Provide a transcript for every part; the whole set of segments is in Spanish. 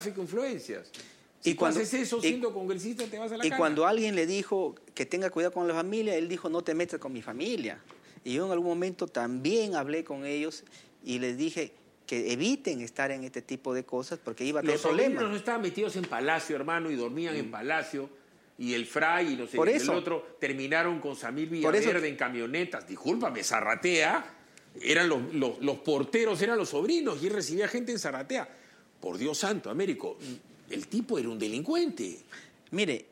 tráfico de influencias. Y Si cuando haces eso siendo congresista, te vas a la cana. cuando alguien le dijo que tenga cuidado con la familia, él dijo, no te metas con mi familia. Y yo en algún momento también hablé con ellos y les dije que eviten estar en este tipo de cosas porque iba a tener Los problemas. sobrinos no estaban metidos en Palacio, hermano, y dormían en Palacio. Y el Fray y no sé, Por y eso. el otro terminaron con Samir Por eso. Villaverde en camionetas. Discúlpame, Zarratea, eran los porteros, eran los sobrinos, y él recibía gente en Zarratea. Por Dios santo, Américo, el tipo era un delincuente. Mire,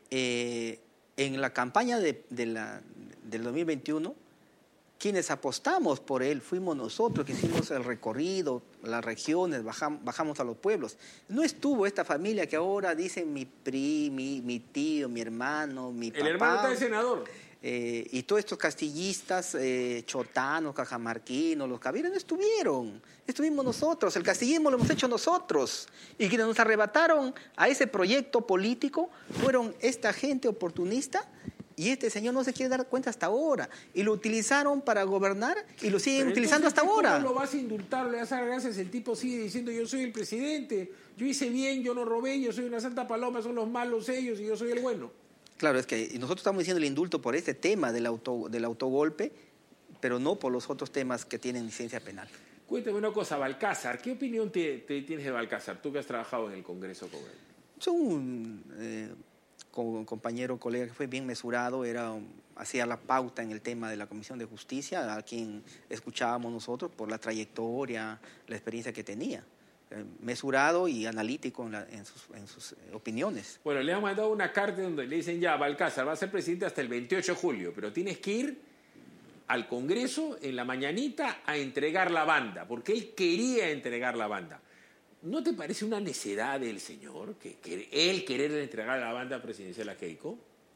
en la campaña del 2021, quienes apostamos por él fuimos nosotros, que hicimos el recorrido, las regiones, bajamos a los pueblos. No estuvo esta familia que ahora dicen mi tío, mi hermano, mi papá. El hermano está de senador. Y todos estos castillistas, chotanos, cajamarquinos, los cavieros, no estuvieron. Estuvimos nosotros, el castillismo lo hemos hecho nosotros. Y quienes nos arrebataron a ese proyecto político fueron esta gente oportunista. Y este señor no se quiere dar cuenta hasta ahora. Y lo utilizaron para gobernar y lo siguen utilizando hasta ahora. ¿Cómo lo vas a indultar? Le vas a dar gracias. El tipo sigue diciendo, yo soy el presidente, yo hice bien, yo no robé, yo soy una santa paloma, son los malos ellos y yo soy el bueno. Claro, es que nosotros estamos diciendo el indulto por este tema del autogolpe, pero no por los otros temas que tienen licencia penal. Cuéntame una cosa, Balcázar, ¿qué opinión tienes de Balcázar? Tú que has trabajado en el Congreso con él. Soy un compañero, colega que fue bien mesurado, hacía la pauta en el tema de la Comisión de Justicia, a quien escuchábamos nosotros por la trayectoria, la experiencia que tenía. Mesurado y analítico en sus opiniones. Bueno, le han mandado una carta donde le dicen ya, Balcázar va a ser presidente hasta el 28 de julio, pero tienes que ir al Congreso en la mañanita a entregar la banda, porque él quería entregar la banda. ¿No te parece una necedad del señor que él querer entregar la banda presidencial a Keiko?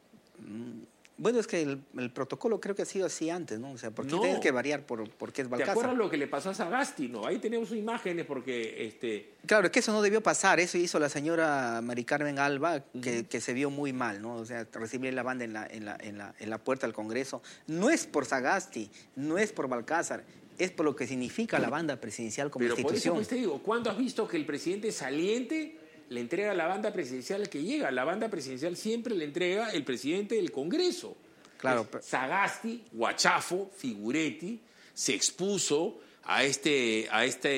Bueno, es que el protocolo creo que ha sido así antes, ¿no? O sea, ¿por qué tienes que variar por qué es Balcázar? ¿Te acuerdas lo que le pasó a Sagasti? No, ahí tenemos imágenes porque... Claro, es que eso no debió pasar. Eso hizo la señora Mari Carmen Alba, que se vio muy mal, ¿no? O sea, recibir la banda en la puerta del Congreso. No es por Sagasti, no es por Balcázar, es por lo que significa la banda presidencial como institución. Por eso pues te digo, ¿cuándo has visto que el presidente saliente le entrega la banda presidencial al que llega? La banda presidencial siempre le entrega el presidente del Congreso. Claro. Sagasti, Guachafo, Figuretti, se expuso a este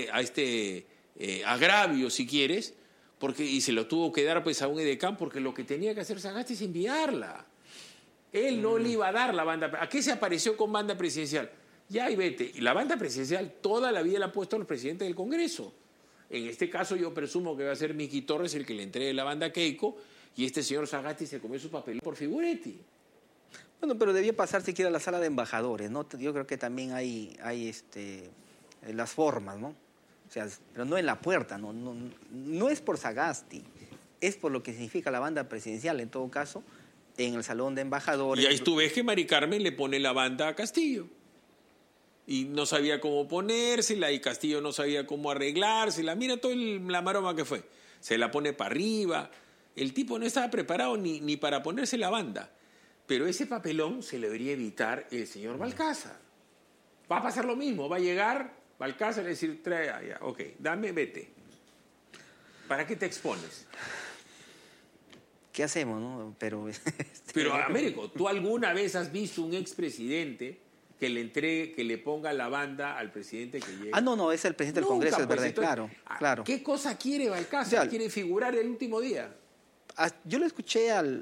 agravio, si quieres, y se lo tuvo que dar pues a un edecán, porque lo que tenía que hacer Sagasti es enviarla. Él no le iba a dar la banda. ¿A qué se apareció con banda presidencial? Ya, y vete. Y la banda presidencial toda la vida la ha puesto a los presidentes del Congreso. En este caso yo presumo que va a ser Miki Torres el que le entregue la banda a Keiko, y este señor Sagasti se comió su papel por Figuretti. Bueno, pero debía pasar siquiera a la sala de embajadores, ¿no? Yo creo que también hay las formas, ¿no? O sea, pero no en la puerta, no es por Sagasti, es por lo que significa la banda presidencial, en todo caso, en el salón de embajadores. Y ahí tú ves que Mari Carmen le pone la banda a Castillo. Y no sabía cómo ponérsela, y Castillo no sabía cómo arreglársela. Mira toda la maroma que fue. Se la pone para arriba. El tipo no estaba preparado ni para ponerse la banda. Pero ese papelón se le debería evitar el señor Balcázar. Va a pasar lo mismo. Va a llegar Balcázar y decir, trae allá, ok, dame, vete. ¿Para qué te expones? ¿Qué hacemos, no? Pero Américo, ¿tú alguna vez has visto un expresidente que le entregue, que le ponga la banda al presidente que llegue? No, es el presidente del Congreso, es verdad, entonces, claro. ¿Qué cosa quiere Balcázar? O sea, ¿Quiere figurar el último día? Yo le escuché al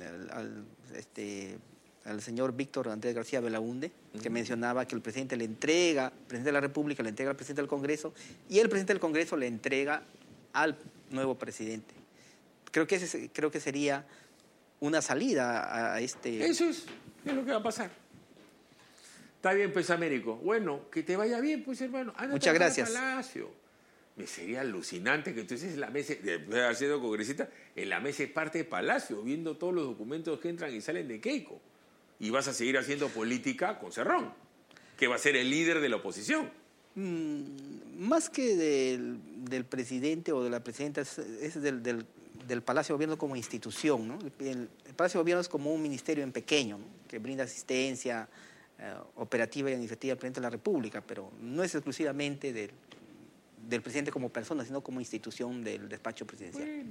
señor Víctor Andrés García Belaúnde, que mencionaba que el presidente presidente de la República le entrega al presidente del Congreso, y el presidente del Congreso le entrega al nuevo presidente. Creo que sería una salida a este... Eso es lo que va a pasar. Está bien, pues, Américo. Bueno, que te vaya bien, pues, hermano. Muchas gracias. Al Palacio. Me sería alucinante que tú estés en la mesa, después de haber sido congresista, en la mesa es parte de Palacio, viendo todos los documentos que entran y salen de Keiko. Y vas a seguir haciendo política con Cerrón, que va a ser el líder de la oposición. Más que del presidente o de la presidenta, es del Palacio de Gobierno como institución, ¿no? El Palacio de Gobierno es como un ministerio en pequeño, ¿no? Que brinda asistencia operativa y administrativa al presidente de la República, pero no es exclusivamente del presidente como persona, sino como institución del despacho presidencial. Bueno.